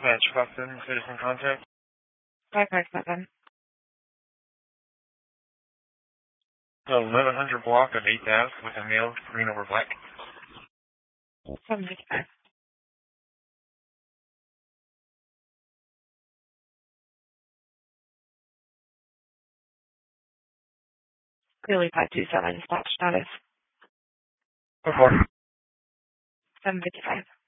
Dispatch, Boston, citizen contact. 557. 1100 block of 8th Ave with a male green over black. 75. Clearly 527, stop status. 4. 755.